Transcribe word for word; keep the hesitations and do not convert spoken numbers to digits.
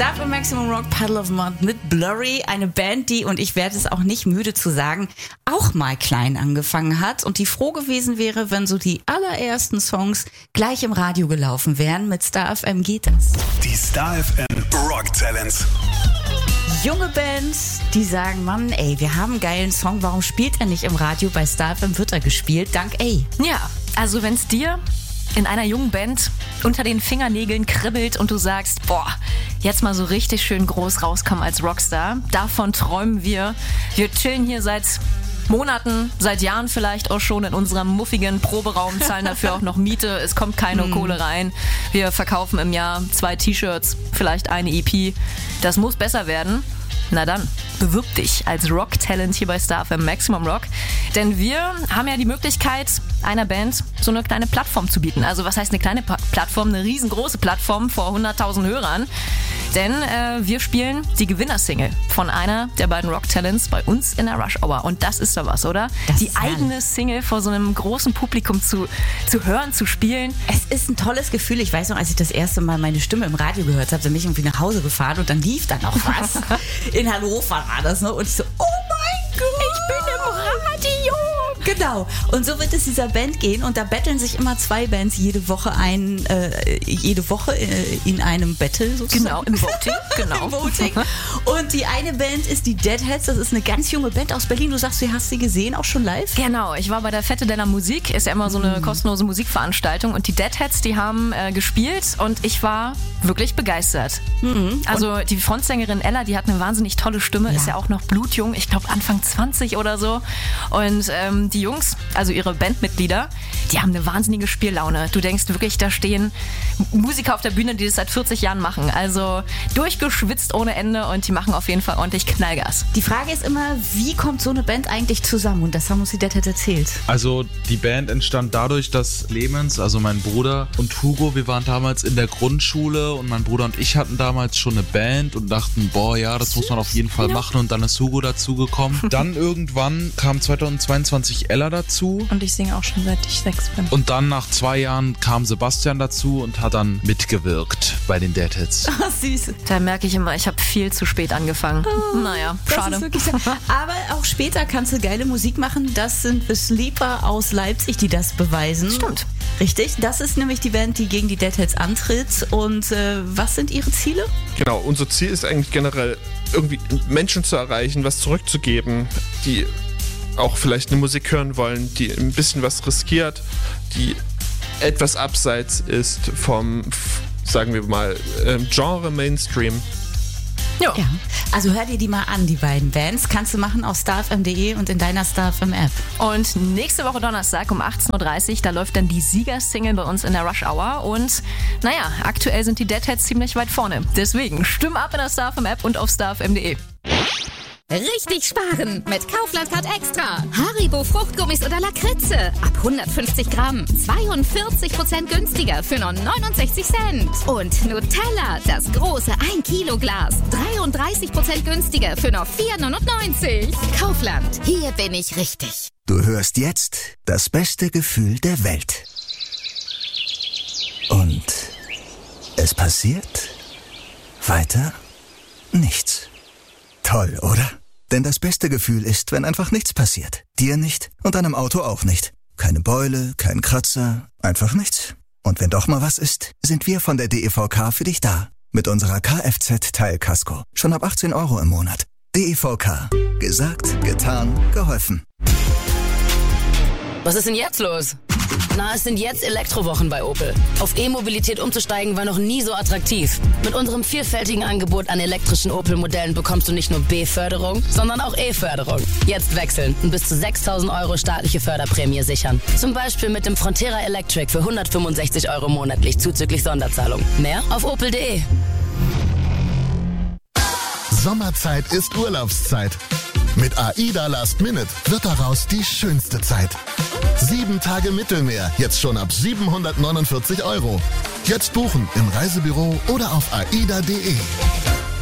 Star F M Maximum Rock, Puddle of Mud mit Blurry, eine Band, die, und ich werde es auch nicht müde zu sagen, auch mal klein angefangen hat und die froh gewesen wäre, wenn so die allerersten Songs gleich im Radio gelaufen wären. Mit Star F M geht das. Die Star F M Rock Talents. Junge Bands, die sagen, Mann, ey, wir haben einen geilen Song, warum spielt er nicht im Radio? Bei Star F M wird er gespielt, dank A. Ja, also wenn's dir in einer jungen Band unter den Fingernägeln kribbelt und du sagst, boah, jetzt mal so richtig schön groß rauskommen als Rockstar. Davon träumen wir. Wir chillen hier seit Monaten, seit Jahren vielleicht auch schon in unserem muffigen Proberaum, zahlen dafür auch noch Miete, es kommt keine Kohle rein. Wir verkaufen im Jahr zwei T-Shirts, vielleicht eine E P. Das muss besser werden. Na dann, bewirb dich als Rock-Talent hier bei Star F M Maximum Rock. Denn wir haben ja die Möglichkeit, einer Band so eine kleine Plattform zu bieten. Also was heißt eine kleine pa- Plattform? Eine riesengroße Plattform vor hunderttausend Hörern. Denn äh, wir spielen die Gewinnersingle von einer der beiden Rock-Talents bei uns in der Rush Hour. Und das ist doch was, oder? Das die ist herrlich. eigene Single vor so einem großen Publikum zu, zu hören, zu spielen. Es ist ein tolles Gefühl. Ich weiß noch, als ich das erste Mal meine Stimme im Radio gehört habe, bin ich irgendwie nach Hause gefahren und dann lief da noch was. In Hannover war das, ne? Und ich so, oh mein Gott, ich bin im Radio. Genau. Und so wird es dieser Band gehen und da betteln sich immer zwei Bands jede Woche ein, äh, jede Woche äh, in einem Battle sozusagen. Genau, im Voting. Genau. Im Voting. Und die eine Band ist die Deadheads. Das ist eine ganz junge Band aus Berlin. Du sagst, du hast sie gesehen, auch schon live? Genau, ich war bei der Fette Deller Musik, ist ja immer so eine kostenlose Musikveranstaltung und die Deadheads, die haben äh, gespielt und ich war wirklich begeistert. Mhm. Also die Frontsängerin Ella, die hat eine wahnsinnig tolle Stimme, Ja. ist ja auch noch blutjung, ich glaube Anfang zwanzig oder so und ähm, die Jungs, also ihre Bandmitglieder, die haben eine wahnsinnige Spiellaune. Du denkst wirklich, da stehen Musiker auf der Bühne, die das seit vierzig Jahren machen, also durchgeschwitzt ohne Ende und die machen auf jeden Fall ordentlich Knallgas. Die Frage ist immer, wie kommt so eine Band eigentlich zusammen? Und das haben uns die Deadheads erzählt. Also die Band entstand dadurch, dass Clemens, also mein Bruder und Hugo, wir waren damals in der Grundschule und mein Bruder und ich hatten damals schon eine Band und dachten, boah, ja, das muss man auf jeden Fall machen und dann ist Hugo dazugekommen. Dann irgendwann kam zweitausendzweiundzwanzig Ella dazu Und ich singe auch schon seit ich sechs bin. und dann nach zwei Jahren kam Sebastian dazu und hat dann mitgewirkt bei den Deadheads. Ach, süß. Da merke ich immer, ich habe viel zu spät angefangen. Naja, Das schade. ist wirklich so. Aber auch später kannst du geile Musik machen. Das sind The Sleeper aus Leipzig, die das beweisen. Stimmt. Richtig, das ist nämlich die Band, die gegen die Deadheads antritt. Und äh, was sind ihre Ziele? Genau, unser Ziel ist eigentlich generell, irgendwie Menschen zu erreichen, was zurückzugeben, die auch vielleicht eine Musik hören wollen, die ein bisschen was riskiert, die etwas abseits ist vom, f- sagen wir mal, ähm, Genre Mainstream. Ja. Ja. Also hör dir die mal an, die beiden Bands. Kannst du machen auf star f m punkt d e und in deiner Star F M App. Und nächste Woche Donnerstag um achtzehn Uhr dreißig, da läuft dann die Siegersingle bei uns in der Rush Hour. Und naja, aktuell sind die Deadheads ziemlich weit vorne. Deswegen stimm ab in der Star F M App und auf star f m punkt d e. Richtig sparen mit Kaufland Card Extra. Haribo Fruchtgummis oder Lakritze. Ab hundertfünfzig Gramm. zweiundvierzig Prozent günstiger für nur neunundsechzig Cent. Und Nutella, das große ein Kilo Glas. dreiunddreißig Prozent günstiger für nur vier neunundneunzig. Kaufland, hier bin ich richtig. Du hörst jetzt das beste Gefühl der Welt. Und es passiert weiter nichts. Toll, oder? Denn das beste Gefühl ist, wenn einfach nichts passiert. Dir nicht und deinem Auto auch nicht. Keine Beule, kein Kratzer, einfach nichts. Und wenn doch mal was ist, sind wir von der D E V K für dich da. Mit unserer Kfz-Teilkasko. Schon ab achtzehn Euro im Monat. D E V K. Gesagt, getan, geholfen. Was ist denn jetzt los? Na, es sind jetzt Elektrowochen bei Opel. Auf E-Mobilität umzusteigen war noch nie so attraktiv. Mit unserem vielfältigen Angebot an elektrischen Opel-Modellen bekommst du nicht nur B-Förderung, sondern auch E-Förderung. Jetzt wechseln und bis zu sechstausend Euro staatliche Förderprämie sichern. Zum Beispiel mit dem Frontera Electric für hundertfünfundsechzig Euro monatlich zuzüglich Sonderzahlung. Mehr auf opel punkt de. Sommerzeit ist Urlaubszeit. Mit AIDA Last Minute wird daraus die schönste Zeit. Sieben Tage Mittelmeer, jetzt schon ab siebenhundertneunundvierzig Euro. Jetzt buchen im Reisebüro oder auf aida punkt de.